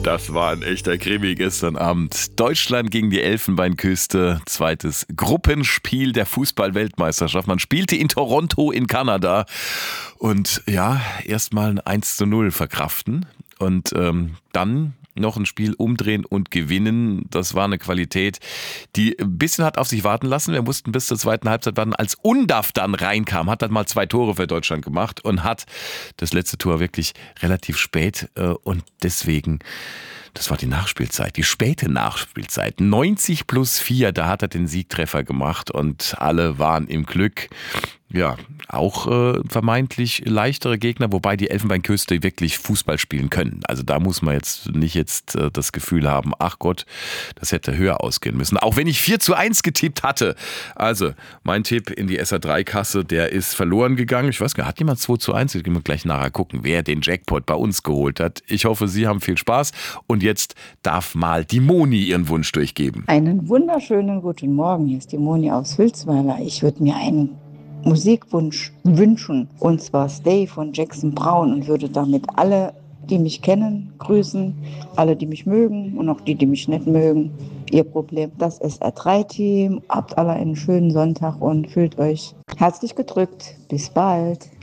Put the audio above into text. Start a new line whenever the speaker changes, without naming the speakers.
Das war ein echter Krimi gestern Abend. Deutschland gegen die Elfenbeinküste. Zweites Gruppenspiel der Fußball-Weltmeisterschaft. Man spielte in Toronto in Kanada. Und ja, erstmal ein 1:0 verkraften. Und dann noch ein Spiel umdrehen und gewinnen. Das war eine Qualität, die ein bisschen hat auf sich warten lassen. Wir mussten bis zur zweiten Halbzeit warten. Als Undav dann reinkam, hat dann mal 2 Tore für Deutschland gemacht und hat das letzte Tor wirklich relativ spät und deswegen, das war die Nachspielzeit, die späte Nachspielzeit. 90+4, da hat er den Siegtreffer gemacht und alle waren im Glück. Ja, auch vermeintlich leichtere Gegner, wobei die Elfenbeinküste wirklich Fußball spielen können. Also da muss man jetzt nicht das Gefühl haben, ach Gott, das hätte höher ausgehen müssen. Auch wenn ich 4:1 getippt hatte. Also mein Tipp in die SA3-Kasse, der ist verloren gegangen. Ich weiß gar nicht, hat jemand 2:1? Ich will gleich nachher gucken, wer den Jackpot bei uns geholt hat. Ich hoffe, Sie haben viel Spaß. Und jetzt darf mal die Moni ihren Wunsch durchgeben.
Einen wunderschönen guten Morgen. Hier ist die Moni aus Hülsweiler. Ich würde mir einen Musikwunsch wünschen, und zwar Stay von Jackson Browne, und würde damit alle, die mich kennen, grüßen, alle, die mich mögen und auch die, die mich nicht mögen. Ihr Problem, das SR3-Team. Habt alle einen schönen Sonntag und fühlt euch herzlich gedrückt. Bis bald.